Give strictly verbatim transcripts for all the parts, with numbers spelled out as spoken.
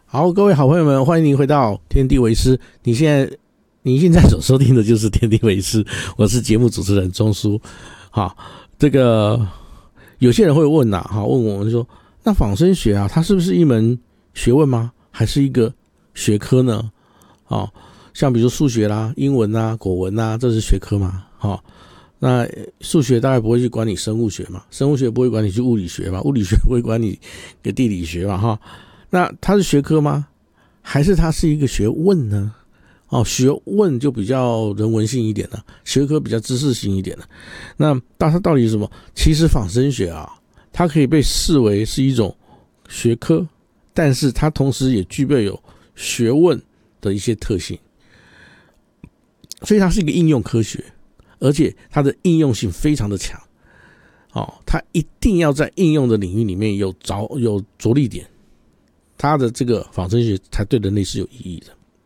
好，各位好朋友们，欢迎您回到天地为师。你现在你现在所收听的就是天地为师，我是节目主持人钟书。好，这个有些人会问呐、啊，哈，问我们说，那仿生学啊，它是不是一门学问吗？还是一个学科呢？哦，像比如数学啦、英文啦、国文啦，这是学科嘛？好、哦，那数学大概不会去管你生物学嘛，生物学不会管你去物理学嘛，物理学不会管你个地理学嘛，哈。那它是学科吗？还是它是一个学问呢？哦，学问就比较人文性一点了，学科比较知识性一点了。那它到底是什么？其实仿生学啊，它可以被视为是一种学科，但是它同时也具备有学问的一些特性，所以它是一个应用科学，而且它的应用性非常的强。哦，它一定要在应用的领域里面有着有着力点。它的这个仿生学才对人类是有意义的。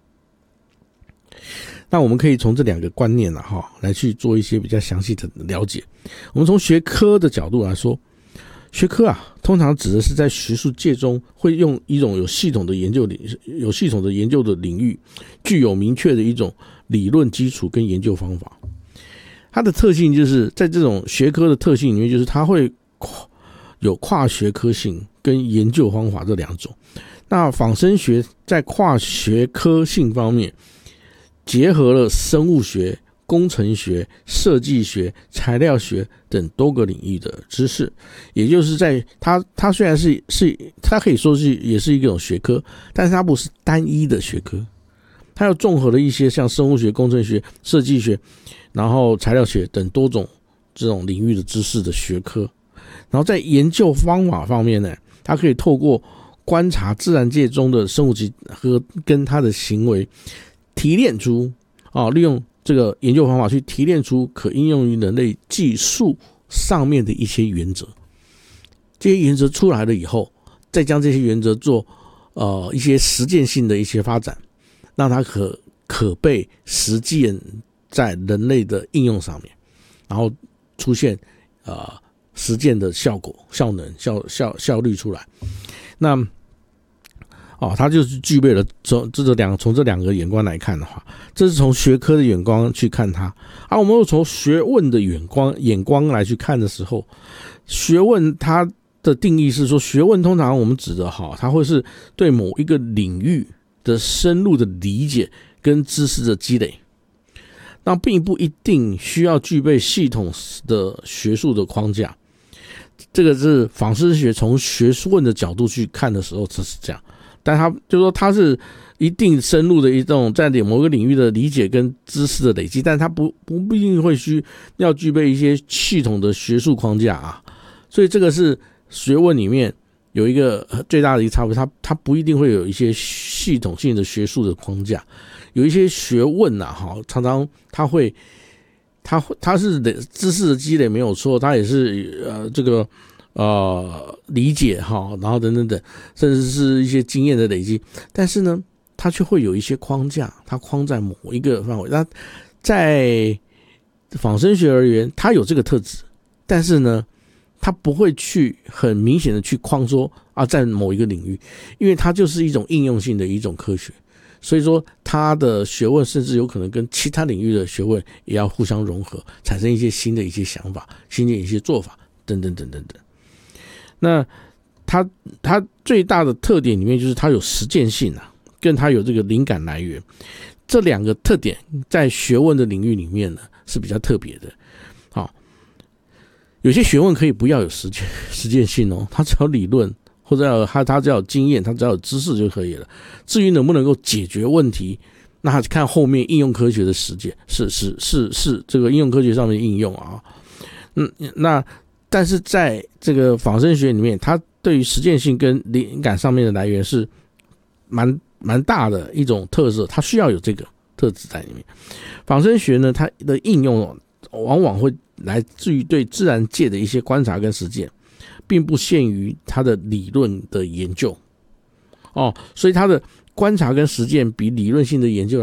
那我们可以从这两个观念啊，哈，来去做一些比较详细的了解。我们从学科的角度来说，学科啊，通常指的是在学术界中会用一种有系统的研究领有系统的研究的领域，具有明确的一种理论基础跟研究方法。它的特性就是在这种学科的特性里面，就是它会有跨学科性跟研究方法这两种。那仿生学在跨学科性方面结合了生物学、工程学、设计学、材料学等多个领域的知识，也就是在它它虽然是是它可以说是也是一种学科，但是它不是单一的学科，它又综合了一些像生物学、工程学、设计学，然后材料学等多种这种领域的知识的学科。然后在研究方法方面呢，它可以透过观察自然界中的生物及和跟它的行为，提炼出啊，利用这个研究方法去提炼出可应用于人类技术上面的一些原则。这些原则出来了以后，再将这些原则做呃一些实践性的一些发展，让它可可被实践在人类的应用上面，然后出现呃实践的效果、效能、效效效率出来。那哦，它就是具备了从这两从这两个眼光来看的话，这是从学科的眼光去看它。而、啊、我们又从学问的眼光眼光来去看的时候，学问它的定义是说，学问通常我们指的哈，它会是对某一个领域的深入的理解跟知识的积累，那并不一定需要具备系统的学术的框架。这个是仿生学从学问的角度去看的时候，这是这样。但它就是说，它是一定深入的一种在某个领域的理解跟知识的累积，但它不不一定会需要具备一些系统的学术框架啊。所以这个是学问里面有一个最大的一个差别，它它不一定会有一些系统性的学术的框架，有一些学问啊，哈，常常它会。它它是知识的积累没有错，它也是呃这个呃理解哈，然后等等等，甚至是一些经验的累积，但是呢，它却会有一些框架，它框在某一个范围。那在仿生学而言，它有这个特质，但是呢，它不会去很明显的去框说啊，在某一个领域，因为它就是一种应用性的一种科学。所以说，它的学问甚至有可能跟其他领域的学问也要互相融合，产生一些新的一些想法、新的一些做法等等等等等。那它它最大的特点里面就是它有实践性啊，跟它有这个灵感来源，这两个特点在学问的领域里面呢是比较特别的。好，有些学问可以不要有实践实践性哦，它只要理论。或者要他他只要有经验，他只要有知识就可以了。至于能不能够解决问题，那他看后面应用科学的实践，是是是是这个应用科学上面的应用啊。嗯，那但是在这个仿生学里面，它对于实践性跟灵感上面的来源是蛮蛮大的一种特色，它需要有这个特质在里面。仿生学呢，它的应用往往会来自于对自然界的一些观察跟实践。并不限于它的理论的研究哦，所以它的观察跟实践比理论性的研究